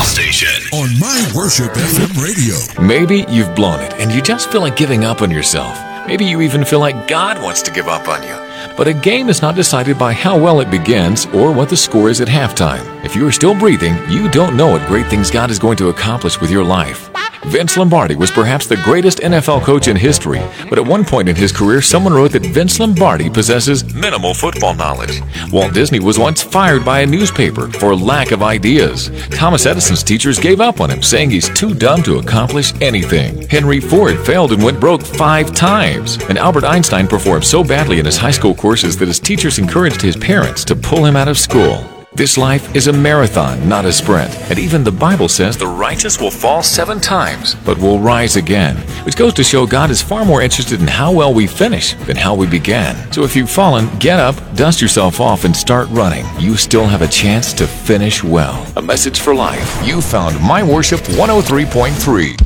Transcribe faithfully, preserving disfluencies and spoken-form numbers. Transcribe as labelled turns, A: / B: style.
A: station
B: on My Worship F M radio.
C: Maybe you've blown it and you just feel like giving up on yourself. Maybe you even feel like God wants to give up on you. But a game is not decided by how well it begins or what the score is at halftime. If you are still breathing, you don't know what great things God is going to accomplish with your life. Vince Lombardi was perhaps the greatest N F L coach in history, but at one point in his career, someone wrote that Vince Lombardi possesses minimal football knowledge. Walt Disney was once fired by a newspaper for lack of ideas. Thomas Edison's teachers gave up on him, saying he's too dumb to accomplish anything. Henry Ford failed and went broke five times. And Albert Einstein performed so badly in his high school courses that his teachers encouraged his parents to pull him out of school. This life is a marathon, not a sprint. And even the Bible says the righteous will fall seven times, but will rise again. Which goes to show God is far more interested in how well we finish than how we began. So if you've fallen, get up, dust yourself off, and start running. You still have a chance to finish well. A message for life. You found My Worship one oh three point three.